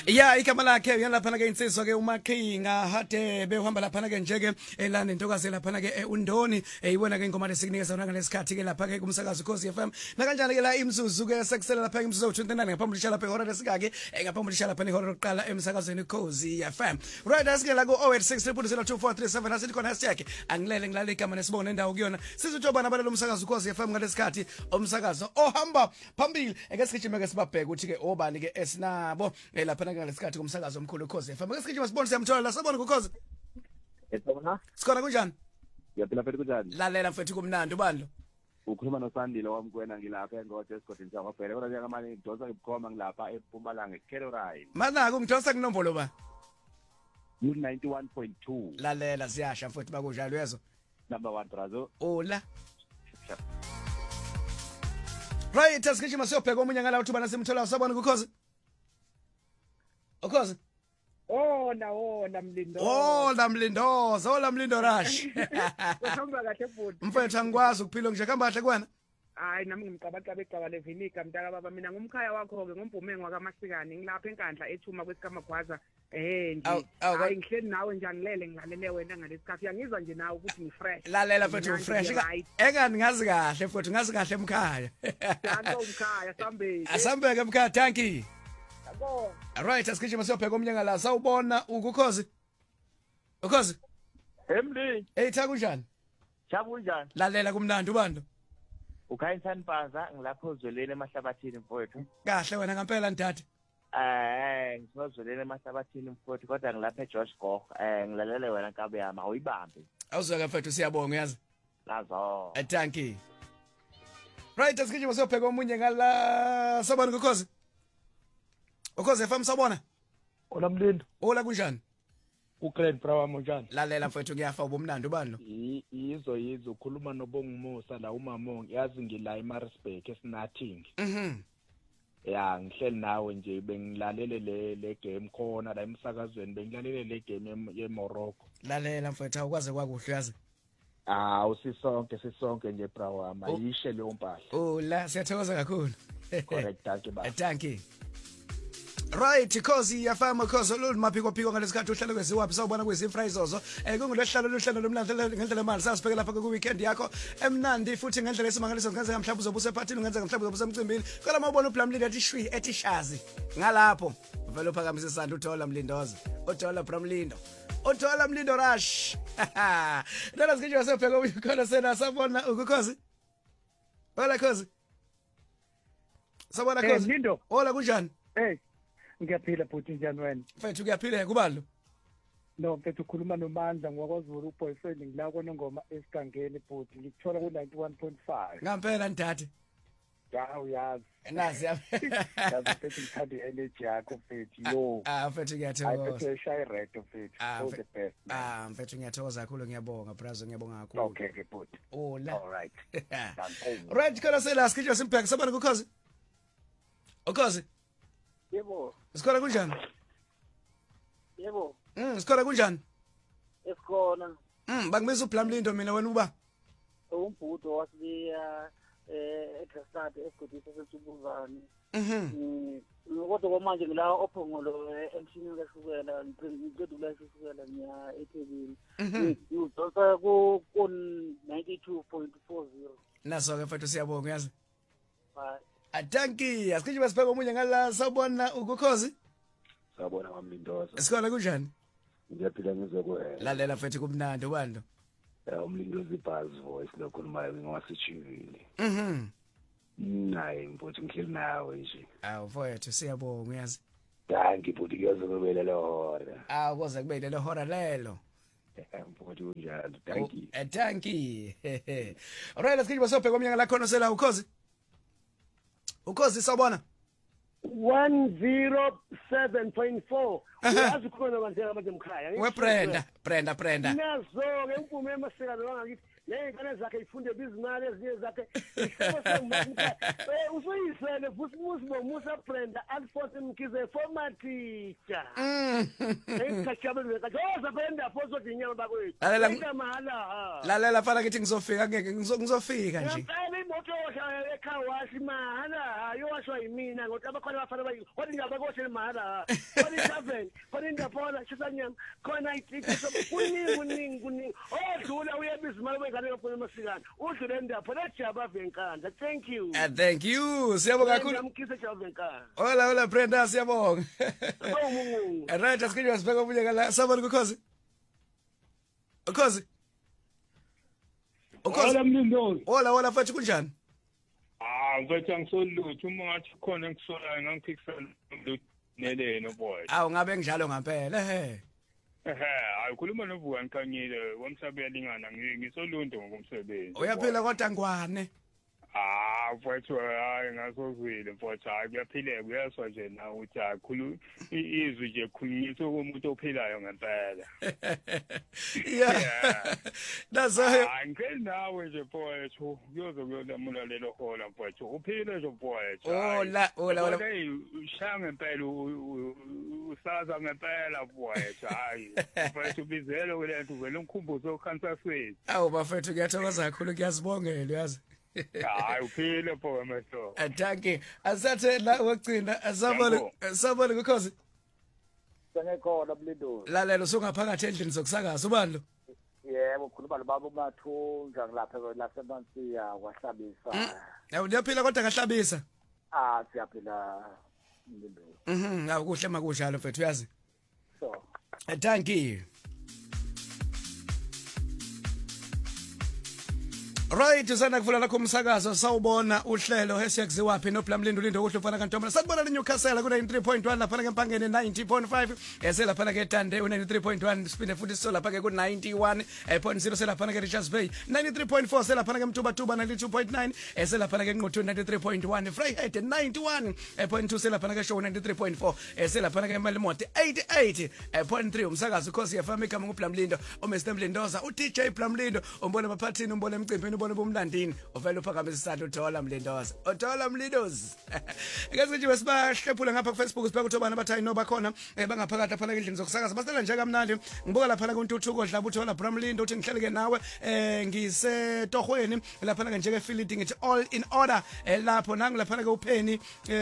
Ya igama lakhe uyalapha ke insizwa ke uMaqhinga hade behamba lapha ke nje ke elana intokazi lapha ke undoni ibona ke ingoma lesikunikeza yona ngalesikhathi ke lapha ke kumsakazo Khosi FM na kanjani ke la imzuzu ke sekusela lapha imzuzu 29 ngaphambi lisha lapha ihora lesikake ngaphambi lisha lapha ihora lokuqala emsakazweni Khosi FM right asike la ku 0863024337 asithi khona hashtag angilele ngilale igama nesibongo nendawo kuyona sizojoba nabalalo umsakazo Khosi FM ngalesikhathi umsakazo ohamba phambili eke sigijime ke sibabheke ukuthi ke obani ke esinabo lapha ngalesikhathi kumsakazo omkhulu Khosi FM ake sigijima sibone siyamthola la sabona kuKhosi Yebo sikhona kunjani Yaphila mfethu kunjani lalela mfethu kumnandi ubandlo ukhuluma noSandile wamkwena ngilapha eNgoje esigodini sakwaBhele kodwa njengamanje ngidonsa ngibukhoma ngilapha eMpumalanga eCaroline mana kungidosa kunombolo ba 91.2 lalela siyasha mfethu bakunjalo yezo number 1 brazo ola right asigijima siyobheka omunye ngala uthi bana simthola sabona kuKhosi Ukhosi wona Mlindo Mlindoza ola Mlindo Rush Uthomba kahle futhi mfethu angikwazi ukuphila nje kamba kahle kuwena hayi nami ngimcabacaba egcaba levinika mntaka baba mina ngumkhaya wakho ke ngomphumengo wakaMasikani ngilapha enkandla ethuma kwesikamagwaza nje hayi ngihleli nawe nje angilele ngilalele wena ngalesikhathi yangizwa nje nawe ukuthi ngifresh lalela mfethu fresh engani ngazi kahle mfethu ngazi kahle emkhaya yanto umkhaya sambeke asambeke emkhaya thank you right asigijima siyobheka omnyanga la sawubona ukuKhosi Ukhosi Emli tha kunjani Chabu kunjani lalela kumnandi ubando uKhayisani Panza ngilapho uzweleni emahlabathini mfowethu kahle wena ngempela ntathe ngisozweleni emahlabathini mfowethu kodwa ngilapha eJosh Go ngilalele wena Nkabe yami awuyibambe awuzweka mfethu siyabonga yazi lazo thank you right asigijima siyobheka omunye ngala sabona ukuKhosi Ukhosi FM sabona Ola Mlindo ola kunjani uGrand Bra wami njani lalela mfethu ngiyafa ubumnandi ubandlo yizo ukhuluma noBongumusa la uMamongi yazi ngila eMaritzburg esinathing ya ngihleli nawe nje bengilalele le game khona la emsakazweni bengilalele le game yeMorocco lalela mfethu awukwaze kwakuhle yazi sisonke nje bra wami ayishe leyo mpahla la siyathokoza kakhulu correct thank you right Khosi yafama Khosi lolumaphiko phiko ngalesikhathi uhlelo kweziwaphi sawubona kwezimfrayizozo kungulesihlalo lohlelo lomlandela ngendlela manje sasibheke lapha ku weekend yakho emnandi futhi ngendlela esimangaliso ngenzeka mhlawumbe uzobuse ephathini ngenzeka mhlawumbe uzobuse emcimbini kodwa mawubona uBlamlindi ethi shwi ethi shazi ngalapho vele uphakamise isandla uthola Mlindoza uthola Bramlindo uthola Mlindo Rush lelo sikijwa sebheka ukhona sena sabona ukuKhosi hola Khosi sabona Khosi Mlindo hola kunjani ngiyaphila futhi njani wena mfethu kuyaphila kubalo no mfethu ukhuluma noMandla ngwakwazulu uboyfriend ngila kona ngoma esigangeni futhi ngikuthola ku 91.5 ngampela ntathe uyazi nazi yazi mfethu ngithanda i-energy yakho mfethu yo mfethu ngiyathokoza mfethu shy red mfethu all the best mfethu ngiyathokoza kakhulu ngiyabonga brazo ngiyabonga kakhulu okay ke futhi all right right khona sela sikijwa simbheke sabona kuKhosi Ukhosi yebo Sikhona kunjani? Yebo. Sikhona kunjani? Esikhona. Bangibiza uBlamlindo mina wena uba. Umbhudo wasiya eGrasad esigodini sesubuzani. Kodwa kwamanje ngila ophongolo emshini kashukela ngicedula ishukela ngiya eThekwini. Uzosa ku 92.40. Naso ke mfethu siyabonga yazi. Bye. Thank asikijima sibheka omunye ngala sabona ukuKhosi sabona kwaMlindoza sikhona kunjani ngiyaphila ngizokwela lalela mfethu kumnandi ubando uMlindoza ibuzz voice lokhulumayo ngawasithivile nayi mfowethu ngihleli nawe nje mfowethu siyabonga yazi thank you futhi kuyozobela le hora koze kube lelo hora lelo mfowethu unjani thank you thank you alright asikijima sobheka omunye ngala khona sela uKhosi Ukhosi sabona 107.4 uyazi khona manje abazemkhaya we Brenda nazo ke umpume emasikani wangakithi ney'ngane zakhe ifunde bizimali ezinye zakhe isebosengumaka usuyisele Musa Brenda Alphonse Mkhize former teacher ngikajabuleka Brenda Alphonse dinyama bakwethu mahala lalela fana ngithi ngizofika ngeke ngizofika nje ngempela imoto yosha ekhawashi mahala yowashwa yimina ngoba abakhona bafana bayi kodwa ngiyabakoshe mahala kodwa i7 kodwa indaphola shisanyama khona itikisi kuningi odlula uyebizimali wengane yofuna amasikana udlule ndaphola ejaba venkandla thank you siyabonga kakhulu Mkhize jaba venkandla hola Brenda siyabonga right asikho sibeka ubuyeka la sabona ukhozi Hola Mlindolo. Hola mfethu kunjani? Mfethu angisolutho uma ngathi khona engisolayo ngangiphikisana neleno boy. Ngabe njalo ngempela ayikhuluma novuka ngikhanyile womhlaba uyalingana ngisolunto ngokumsebenzi. Uyaphila kodwa ngwane. Mfethu hayi ngasozwile mfethu hayi kuyaphileka uyaswa nje na uthi akhulu izwi nje khulunyisa umuntu ophilayo ngempela. Yeah. That's all. Ngeke nawe nje mfethu kuyolamula lelo hola mfethu uphile nje mfethu. Hola. Ushaya ngempela usaza ngempela mfethu hayi mfethu bizele kulento vele umkhumbuzo okhansasweni. Bafethu ngiyathokoza kakhulu ngiyazibongela uyazi. Hayi uphile pho mehlo. Danke. Asathe la wogcina asabona ukhozi. Sengekhona Mlindolo. Lalela usungaphakathi endlini zokusakaza ubani lo? Yebo ukhuluma nobaba uMathunja ngilapha laseMansiya kwahlabisa. Uyaphila kodwa ngahlabisa. Siyaphila Mlindolo. Akuhle makunjalo mfethu uyazi. So. Thank you. Right usana kuvula lakho umsakazo sawubona uhlelo hesiyakziwaphi noBlamlindo Lindo kuhle ufana kantombela sakubona leNewcastle ku 93.1 lapha ke empangeni 90.5 eselapha ke Tande u 93.1 sipinde futhi solapha ke ku 91.0 selapha ke Richards Bay 93.4 selapha ke Mtubatuba 92.9 eselapha ke Nquthu 93.1 Vryheid 91.2 selapha ke Show 93.4 eselapha ke Malimoti 88.3 umsakazo khosi yafama igama nguBlamlindo uMr Mlindoza uDJ Blamlindo umbona baphathini umbona emcimbini ubone bomlandini ovela uphakamisa isandla uthola Mlindoza Mlindozi ngeke nje sibahlephula ngapha ku Facebook sibeka ukuthi abantu abathayi no bakhona bangaphakathi lapha endlini zokusakaza basela nje kamnandi ngibuka lapha la kuNtuthuko dlaba uthola Bramlindo uthi ngihleleke nawe ngisetohweni lapha nje ke Philip ngithi all in order lapho nangu lapha ke uPenny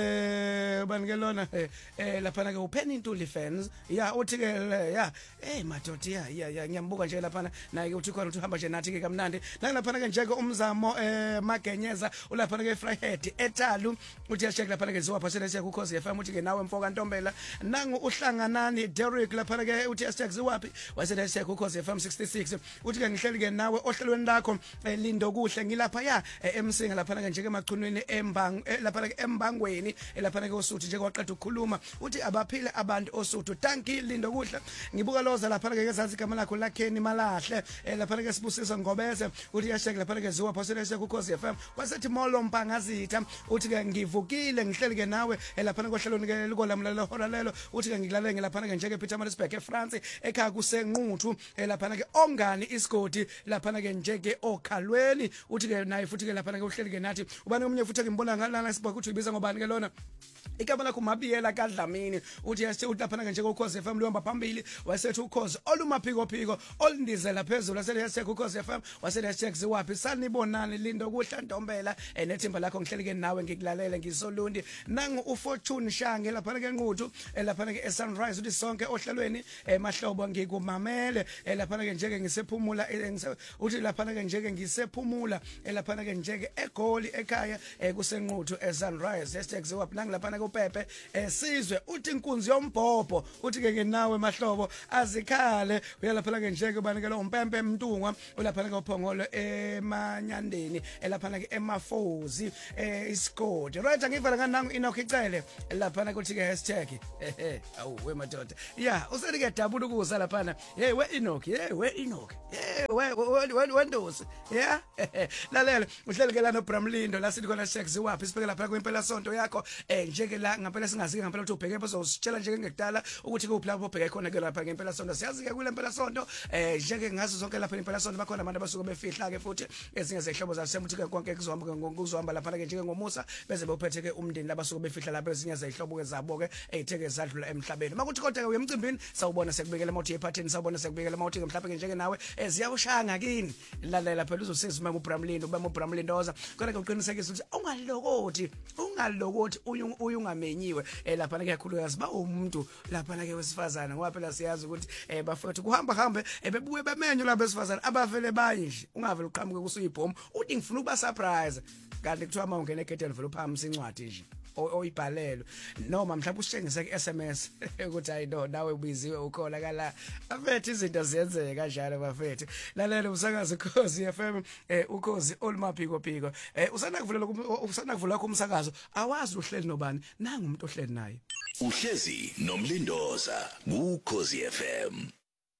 banike lona lapha ke uPenny Ntuli fans ya uthi ke ya madodi ya ngiyambuka nje lapha naye uthi khona uthi uhamba nje nathi ke kamnandi nangu lapha njeke umzamo Magenyeza ulapha ke Vryheid etalu uthi yashek lapha ke ziwapha selesiya ku Khosi FM uthi ke nawe mfoka Ntombela nangu uhlanganani Derrick lapha ke uthi yashek ziwaphi waselesiya ku Khosi FM 66 uthi ke ngihleli ke nawe ohlelweni lakho lindo kuhle ngilapha ya emsinga lapha ke njeke emachunweni lapha ke embangweni lapha ke uSuthu nje kwaqeda ukukhuluma uthi abaphile abantu oSuthu tanki lindo kuhle ngibuka loza lapha ke ezansi igama lakho lakheni malahle lapha ke sibusisa ngobese uthi yashek lapha ke ziwa phosele ku Khosi FM wasethi molo mpangazitha uthi ke ngivukile ngihleli ke nawe lapha kohlelweni ke likolamlelo hora lelo uthi ke ngilale ngelapha ke njeke Pietermaritzburg eFrance ekhaya kusenquthu lapha ke ongani isigodi lapha ke njeke okhalweni uthi ke naye futhi ke lapha ke uhleli ke nathi ubani omunye futhi ke ngimbona ngalana sibaka uthi ubiza ngobani ke lona igama lakho Mabiyela kaDlamini uthi yase uthi lapha ke njeke uKhosi FM lihamba phambili wasethi uKhosi olumaphiko phiko olindizela phezulu asele yase uKhosi FM wasele yase ziwaphi sanibonani lindo kuhle Ntombela nethimba lakho ngihleli ke nawe ngikulalele ngisolundi nangu uFortune Shange lapha ke Nquthu lapha ke Sunrise uthi sonke ohlelweni mahlobo ngikumamele lapha ke njeke ngisephumula uthi lapha ke njeke ngisephumula lapha ke njeke eGoli ekhaya kusenquthu eSunrise #ziwaphi nangilapha ke uPepe sizwe uthi inkunzi yombhobho uthi ke nawe mahlobo azikhale uyalapha ke njeke banikela uMpempe Mntungwa ulapha ke uPhongolo emanyandeni elaphana ke emafozi isigodi right angivala kanangu Enoch icele laphana kuthi ke hashtag awu we madoda yeah useli ke dabula ukuza laphana hey we Enoch hey we Enoch hey we Ndosi yeah lalela uhleli ke la no Bramlindo la sithi khona Shex wapi sibeke lapha kwempela sonto yakho njeke la ngempela singazike ngempela ukuthi ubheke bazositshela njeke ngekudala ukuthi kuphi lapho ubheke khona ke lapha ngempela sonto siyazi ke kule mpela sonto njeke ngazo zonke lapha ngempela sonto bakhona abantu abasuke befihla ke futhi ezinye zehlobo zasemuthi ke konke kuzohamba lapha ke njeke ngomusa beze bophethe ke umndeni labasuke befihla lapha ezinye zehlobo ke zabo ke ezitheke zadlula emhlabeni makuthi kodwa ke uyemcimbini sawubona sekubekela mawuthi ephathini sawubona sekubekela mawuthi mhlawumbe ke njeke nawe ziyawushanga kini lalela phela uzosiza uma uBramlindo ubama uBramlindoza kodwa ke uqinisekisa ukuthi ungalokothi uyungamenyiwe lapha ke kakhulu yaziba umuntu lapha ke wesifazana ngoba phela siyazi ukuthi bafethu kuhamba hambe bebuye bemenyo lapha besifazana abavele baye nje ungavele uqhamuke kusuyibhomu uthi ngifuna ukuba surprise kanti kuthiwa uma ungena egedeni vele uphamisa incwadi nje oyibhalelwe noma mhlawumbe usitshengise ke SMS ukuthi hayi no nawe ubiziwe ukhola kala afethu izinto ziyenzeka kanjalo bafethu lalela umsakazi Ukhozi FM Ukhozi Olmaphiko phiko usana kuvula kumsakazo awazi uhleli nobani nanga umuntu ohleli naye uhlezi nomlindoza ku Ukhozi FM.